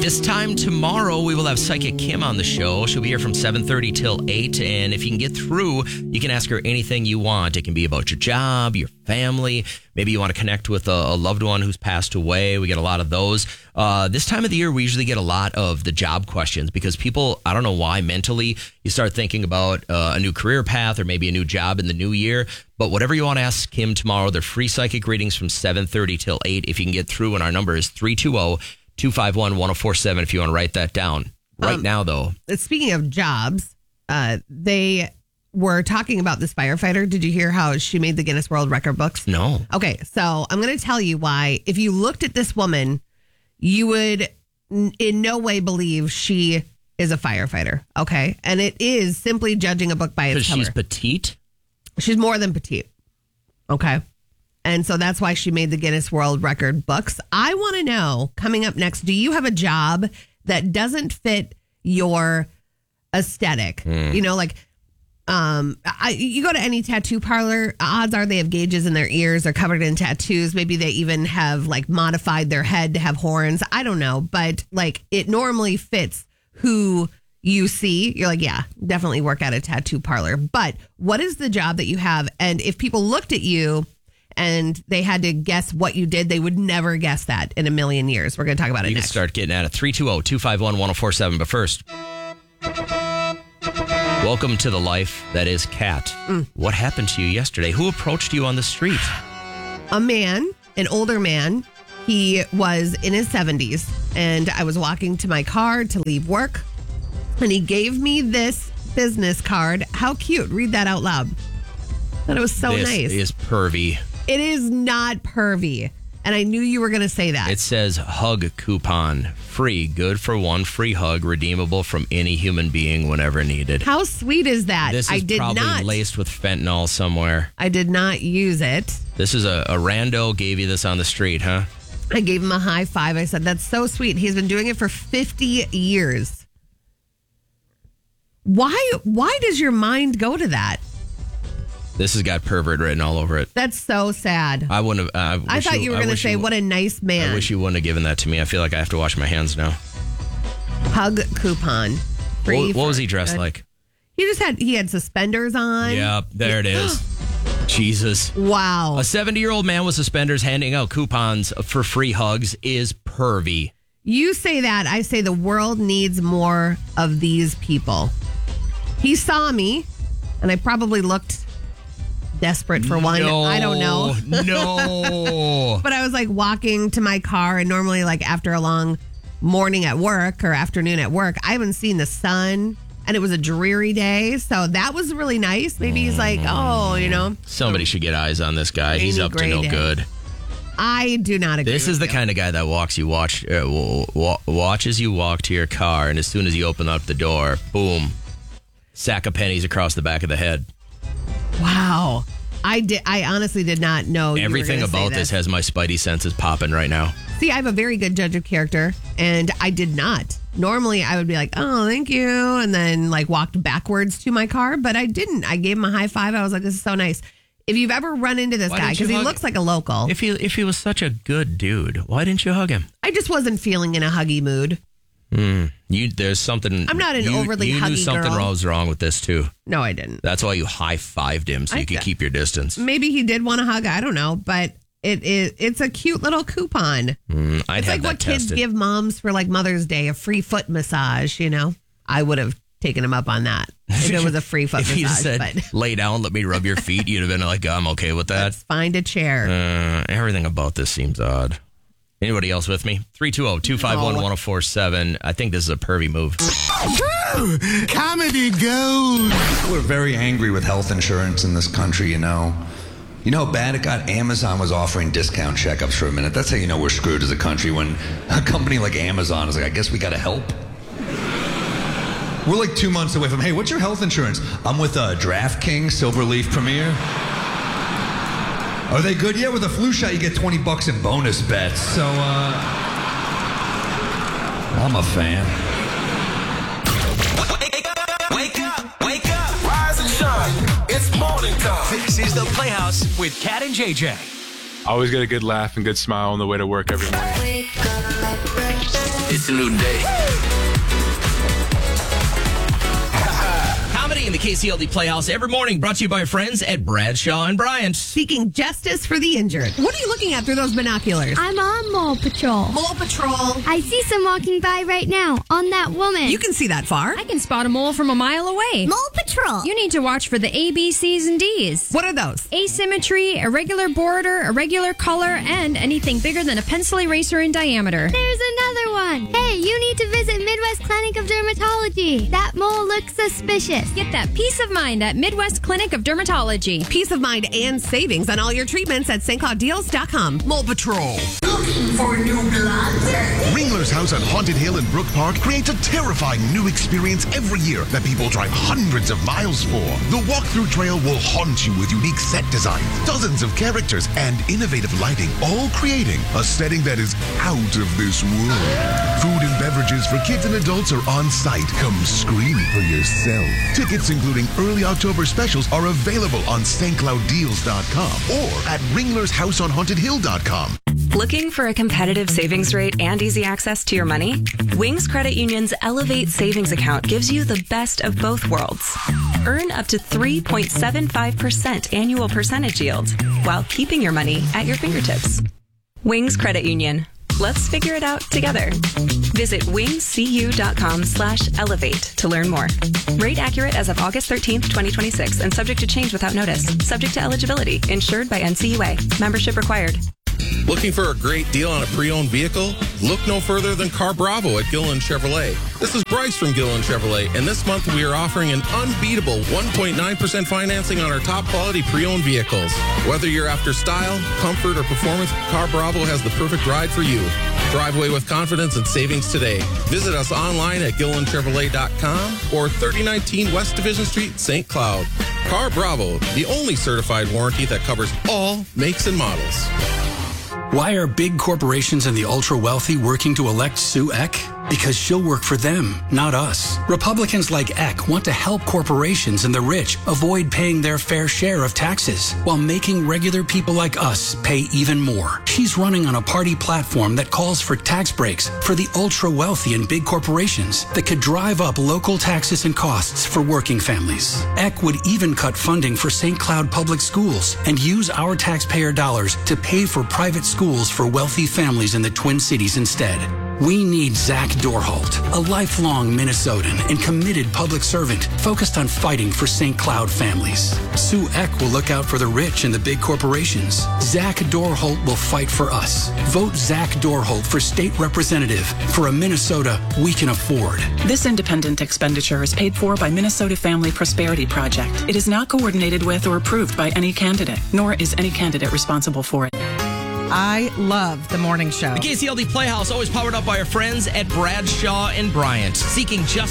This time tomorrow, we will have Psychic Kim on the show. She'll be here from 7:30 till 8. And if you can get through, you can ask her anything you want. It can be about your job, your family. Maybe you want to connect with a loved one who's passed away. We get a lot of those. This time of the year, we usually get a lot of the job questions because people, I don't know why, mentally, you start thinking about a new career path or maybe a new job in the new year. But whatever you want to ask Kim tomorrow, they're free psychic readings from 7:30 till 8. If you can get through, and our number is 320-251-1047 if you want to write that down. Right now, though. Speaking of jobs, they were talking about this firefighter. Did you hear how she made the Guinness World Record books? No. Okay, so I'm going to tell you why. If you looked at this woman, you would in no way believe she is a firefighter. Okay, and it is simply judging a book by its cover. Because she's petite? She's more than petite. Okay. And so that's why she made the Guinness World Record books. I want to know, coming up next, do you have a job that doesn't fit your aesthetic? You know, like, you go to any tattoo parlor, odds are they have gauges in their ears. They're covered in tattoos. Maybe they even have like modified their head to have horns. I don't know. But like it normally fits who you see. You're like, yeah, definitely work at a tattoo parlor. But what is the job that you have? And if people looked at you and they had to guess what you did, they would never guess that in a million years. We're going to talk about it You next. can start getting at it. 320-251-1047. But first, welcome to the life that is Kat. What happened to you yesterday? Who approached you on the street? A man, an older man. He was in his 70s, and I was walking to my car to leave work, and he gave me this business card. How cute. Read that out loud. Thought it was so This nice. is pervy. It is not pervy. And I knew you were going to say that. It says hug coupon. Free. Good for one free hug. Redeemable from any human being whenever needed. How sweet is that? This is I did probably not. laced with fentanyl somewhere. I did not use it. This is a rando gave you this on the street, huh? I gave him a high five. I said, that's so sweet. He's been doing it for 50 years. Why does your mind go to that? This has got pervert written all over it. That's so sad. I wouldn't have. I thought you were going to say, what a nice man. I wish you wouldn't have given that to me. I feel like I have to wash my hands now. Hug coupon. Free What was for he dressed good. like? He had suspenders on. Yep, there it is. Jesus. Wow. A 70-year-old man with suspenders handing out coupons for free hugs is pervy. You say that. I say the world needs more of these people. He saw me, and I probably looked desperate for one. No, I don't know. No. But I was like walking to my car, and normally like after a long morning at work or afternoon at work, I haven't seen the sun, and it was a dreary day. So that was really nice. Maybe he's like, oh, you know. Somebody should get eyes on this guy. He's Rainy up to gray no day. good. I do not agree. This is the you. kind of guy that watches you walk to your car, and as soon as you open up the door, boom, sack of pennies across the back of the head. Wow. I honestly did not know. Everything you were gonna about say this has my spidey senses popping right now. See, I have a very good judge of character, and I did not. Normally, I would be like, oh, thank you, and then like walked backwards to my car, but I didn't. I gave him a high five. I was like, this is so nice. If you've ever run into this Why guy, didn't you because he hug looks him? like a local. If he was such a good dude, why didn't you hug him? I just wasn't feeling in a huggy mood. There's something. I'm not an overly You knew huggy something girl. was wrong with this too. No, I didn't. That's why you high-fived him so you could keep your distance. Maybe he did want a hug. I don't know, but it's a cute little coupon. I'd It's have like that what kids tested. give moms for like Mother's Day, a free foot massage, you know? I would have taken him up on that if it was a free foot If massage. you said, but lay down, let me rub your feet, you'd have been like, I'm okay with that. let's find a chair. Everything about this seems odd. Anybody else with me? 320-251-1047. I think this is a pervy move. Comedy gold. We're very angry with health insurance in this country, you know. You know how bad it got? Amazon was offering discount checkups for a minute. That's how you know we're screwed as a country, when a company like Amazon is like, I guess we got to help. We're like 2 months away from, hey, what's your health insurance? I'm with DraftKings, Silverleaf Premier. Are they good? Yeah, with a flu shot, you get $20 in bonus bets. So, I'm a fan. Wake up, rise and shine. It's morning time. This is the Playhouse with Kat and JJ. Always get a good laugh and good smile on the way to work every morning. It's a new day. Comedy in the KCLD Playhouse every morning, brought to you by our friends at Bradshaw and Bryant. Seeking justice for the injured. What are you looking at through those binoculars? I'm on Mole Patrol. Mole Patrol. I see some walking by right now on that woman. You can see that far. I can spot a mole from a mile away. Mole Patrol. You need to watch for the A, B, C's, and D's. What are those? Asymmetry, irregular border, irregular color, and anything bigger than a pencil eraser in diameter. There's another one. Hey, you need to visit Midwest Clinic of Dermatology. That mole looks suspicious. Get that peace of mind at Midwest Clinic of Dermatology. Peace of mind and savings on all your treatments at stclaudeals.com. Mole Patrol. Looking for new blood? Ringler's House on Haunted Hill in Brook Park creates a terrifying new experience every year that people drive hundreds of miles for. The walkthrough trail will haunt you with unique set designs, dozens of characters, and innovative lighting, all creating a setting that is out of this world. Food and beverages for kids and adults are on site. Come scream for yourself. Tickets, including early October specials, are available on stclaudeals.com or at ringlershouseonhauntedhill.com. Looking for a competitive savings rate and easy access to your money? Wings Credit Union's Elevate Savings Account gives you the best of both worlds. Earn up to 3.75% annual percentage yield while keeping your money at your fingertips. Wings Credit Union. Let's figure it out together. Visit wingscu.com/elevate to learn more. Rate accurate as of August 13th, 2026, and subject to change without notice. Subject to eligibility. Insured by NCUA. Membership required. Looking for a great deal on a pre-owned vehicle? Look no further than Car Bravo at Gilliland Chevrolet. This is Bryce from Gilliland Chevrolet, and this month we are offering an unbeatable 1.9% financing on our top quality pre-owned vehicles. Whether you're after style, comfort, or performance, Car Bravo has the perfect ride for you. Drive away with confidence and savings today. Visit us online at GillilandChevrolet.com or 3019 West Division Street, St. Cloud. Car Bravo, the only certified warranty that covers all makes and models. Why are big corporations and the ultra-wealthy working to elect Sue Eck? Because she'll work for them, not us. Republicans like Eck want to help corporations and the rich avoid paying their fair share of taxes while making regular people like us pay even more. She's running on a party platform that calls for tax breaks for the ultra-wealthy and big corporations that could drive up local taxes and costs for working families. Eck would even cut funding for St. Cloud Public Schools and use our taxpayer dollars to pay for private schools for wealthy families in the Twin Cities instead. We need Zach Dorholt, a lifelong Minnesotan and committed public servant focused on fighting for St. Cloud families. Sue Eck will look out for the rich and the big corporations. Zach Dorholt will fight for us. Vote Zach Dorholt for state representative for a Minnesota we can afford. This independent expenditure is paid for by Minnesota Family Prosperity Project. It is not coordinated with or approved by any candidate, nor is any candidate responsible for it. I love the morning show. The KCLD Playhouse, always powered up by our friends at Bradshaw and Bryant. Seeking justice